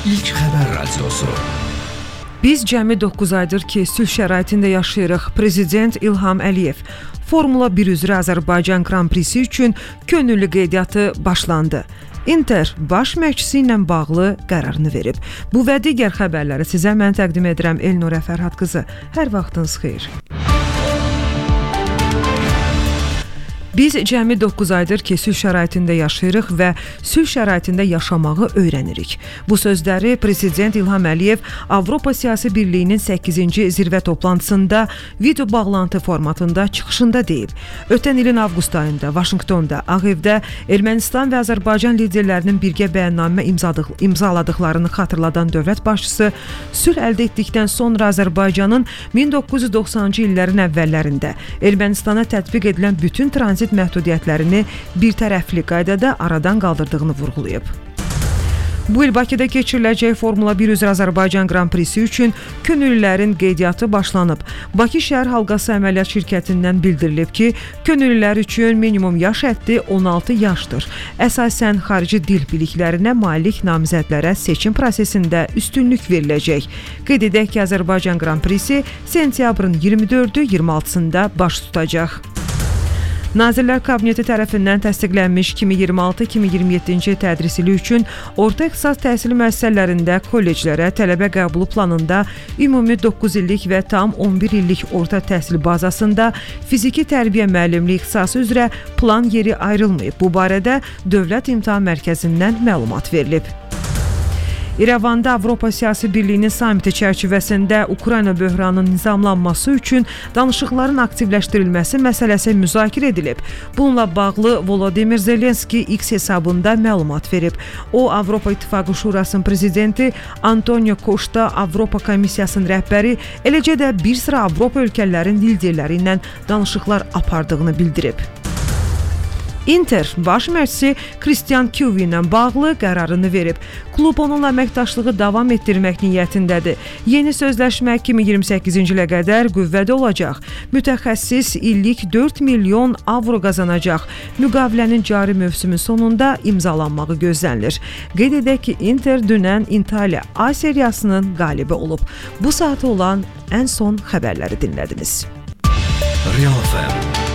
İlk Xəbər Radiosu. Biz cəmi 9 aydır ki, sülh şəraitində yaşayırıq. Prezident İlham Əliyev Formula 1 üzrə Azərbaycan Grand Prix'si üçün könüllü qeydiyyatı başlandı. Inter baş məşqçisi ilə bağlı qərarını verib. Bu və digər xəbərləri sizə mən təqdim edirəm Elnurə Fərhad qızı. Hər vaxtınız xeyir. Biz cəmi 9 aydır ki, sülh şəraitində yaşayırıq və sülh şəraitində yaşamağı öyrənirik. Bu sözləri Prezident İlham Əliyev Avropa Siyasi Birliyinin 8-ci zirvə toplantısında video bağlantı formatında çıxışında deyib. Ötən ilin avqust ayında Vaşinqtonda, Ağ Evdə Ermənistan və Azərbaycan liderlərinin birgə bəyannamə imzaladıqlarını xatırladan dövlət başçısı, sülh əldə etdikdən sonra Azərbaycanın 1990-cı illərin əvvəllərində Ermənistana tətbiq edilən bütün tranzit məhdudiyyətlərini bir tərəfli qaydada aradan qaldırdığını vurğulayıb. Bu il Bakıda keçiriləcək Formula 1 üzrə Azərbaycan Grand Prix'si üçün könüllülərin qeydiyyatı başlanıb. Bakı Şəhər Halqası Əməliyyat Şirkətindən bildirilib ki, könüllülər üçün minimum yaş həddi 16 yaşdır. Əsasən xarici dil biliklərinə malik namizədlərə seçim prosesində üstünlük veriləcək. Qeyd edək ki, Azərbaycan Grand Prix'si sentyabrın 24-26-sında baş tutacaq. Nazirlər Kabineti tərəfindən təsdiqlənmiş 2026-2027-ci tədris ili üçün orta ixtisas təhsil müəssisələrində kolleclərə tələbə qəbulu planında ümumi 9 illik və tam 11 illik orta təhsil bazasında fiziki tərbiyə müəllimliyi ixtisası üzrə plan yeri ayrılmayıb. Bu barədə Dövlət İmtahan Mərkəzindən məlumat verilib. İrəvanda Avropa Siyasi Birliyinin samiti çərçivəsində Ukrayna böhranının nizamlanması üçün danışıqların aktivləşdirilməsi məsələsi müzakirə edilib. Bununla bağlı Volodymyr Zelenski X hesabında məlumat verib. O, Avropa İttifaqı Şurasının prezidenti Antonio Costa, Avropa Komissiyasının rəhbəri, eləcə də bir sıra Avropa ölkələrinin liderləri ilə danışıqlar apardığını bildirib. Inter baş məşqçisi Christian Kivi ilə bağlı qərarını verib. Klub onunla əməkdaşlığı davam etdirmək niyyətindədir. Yeni sözləşmə 2028-ci ilə qədər qüvvədə olacaq. Mütəxəssis illik 4 milyon avro qazanacaq. Müqavilənin cari mövsümün sonunda imzalanmağı gözlənilir. Qeyd edək ki, Inter dünən İtaliya A seriyasının qalibi olub. Bu saata olan ən son xəbərləri dinlədiniz. Real FM